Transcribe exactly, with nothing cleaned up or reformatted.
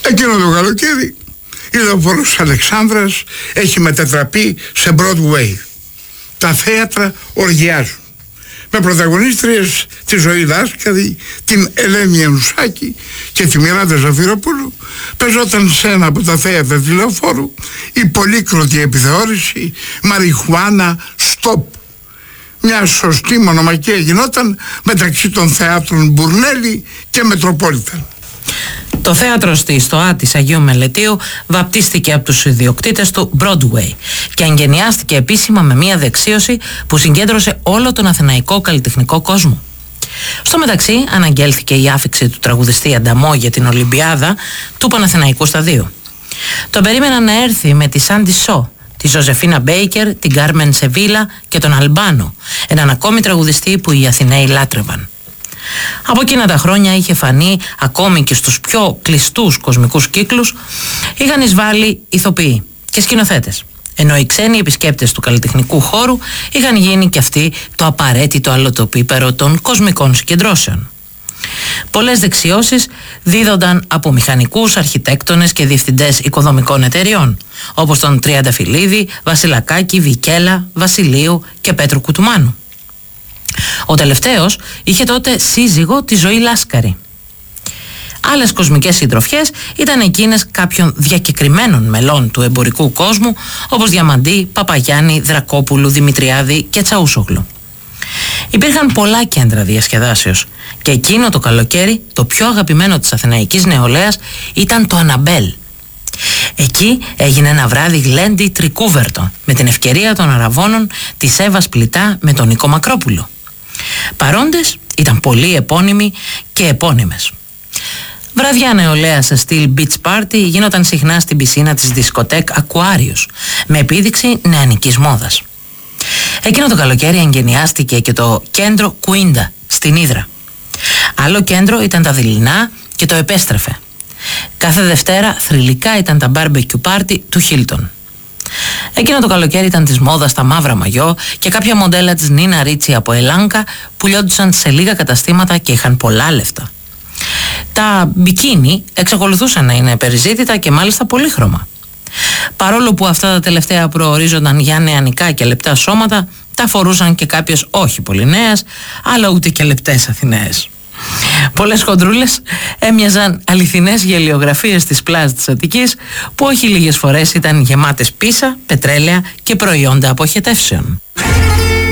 Εκείνο το καλοκαίρι η λεωφόρος Αλεξάνδρας έχει μετατραπεί σε Broadway. Τα θέατρα οργιάζουν. Με πρωταγωνίστριες τη Ζωή Λάσκαρη, την Ελένη Ενουσάκη και τη Μιράντα Ζαφυροπούλου, παίζονταν σε ένα από τα θέατρα του λεωφόρου η πολύκροτη επιθεώρηση Μαριχουάνα Stop. Μια σωστή μονομαχία γινόταν μεταξύ των θεάτρων Μπουρνέλη και Μετροπόλιταν. Το θέατρο στη Στοά της Αγίου Μελετίου βαπτίστηκε από τους ιδιοκτήτες του Broadway και εγγενιάστηκε επίσημα με μια δεξίωση που συγκέντρωσε όλο τον αθηναϊκό καλλιτεχνικό κόσμο. Στο μεταξύ αναγγέλθηκε η άφιξη του τραγουδιστή Ανταμό για την Ολυμπιάδα του Παναθηναϊκού Σταδίου. Τον περίμεναν να έρθει με τη Σάντι Σο, τη Ζωζεφίνα Μπέικερ, την Κάρμεν Σεβίλα και τον Αλμπάνο, έναν ακόμη τραγουδιστή που οι Αθηναίοι λάτρευαν. Από εκείνα τα χρόνια είχε φανεί ακόμη και στους πιο κλειστούς κοσμικούς κύκλους είχαν εισβάλει ηθοποιοί και σκηνοθέτες, ενώ οι ξένοι επισκέπτες του καλλιτεχνικού χώρου είχαν γίνει και αυτοί το απαραίτητο αλωτοπίπερο των κοσμικών συγκεντρώσεων. Πολλές δεξιώσεις δίδονταν από μηχανικούς, αρχιτέκτονες και διευθυντές οικοδομικών εταιριών, όπως τον Τριανταφυλλίδη, Βασιλακάκη, Βικέλα, Βασιλείου και Πέτρου Κουτουμάνου. Ο τελευταίος είχε τότε σύζυγο τη Ζωή Λάσκαρη. Άλλες κοσμικές συντροφιές ήταν εκείνες κάποιων διακεκριμένων μελών του εμπορικού κόσμου, όπως Διαμαντή, Παπαγιάννη, Δρακόπουλου, Δημητριάδη και Τσαούσογλου. Υπήρχαν πολλά κέντρα διασκεδάσεως και εκείνο το καλοκαίρι το πιο αγαπημένο της αθηναϊκής νεολαίας ήταν το Αναμπέλ. Εκεί έγινε ένα βράδυ γλέντι τρικούβερτο με την ευκαιρία των αραβώνων της Εύας Πλητά με τον Νίκο Μακρόπουλο. Παρόντες ήταν πολλοί επώνυμοι και επώνυμες. Βραδιά νεολαία σε στυλ beach party γίνονταν συχνά στην πισίνα της δισκοτέκ Aquarius με επίδειξη νεανικής μόδας. Εκείνο το καλοκαίρι εγγενιάστηκε και το κέντρο Κουίντα στην Ύδρα. Άλλο κέντρο ήταν τα Δειλινά και το επέστρεφε. Κάθε Δευτέρα θρυλικά ήταν τα barbecue party του Χίλτον. Εκείνο το καλοκαίρι ήταν της μόδας τα μαύρα μαγιό και κάποια μοντέλα της Νίνα Ρίτσι από Ελάνκα που λιόντουσαν σε λίγα καταστήματα και είχαν πολλά λεφτά. Τα μπικίνι εξακολουθούσαν να είναι περιζήτητα και μάλιστα πολύχρωμα. Παρόλο που αυτά τα τελευταία προορίζονταν για νεανικά και λεπτά σώματα, τα φορούσαν και κάποιες όχι πολύ νέες, αλλά ούτε και λεπτές Αθηναίες. Πολλές χοντρούλες έμοιαζαν αληθινές γελιογραφίες της πλάζ της Αττικής που όχι λίγες φορές ήταν γεμάτες πίσα, πετρέλαια και προϊόντα αποχετεύσεων.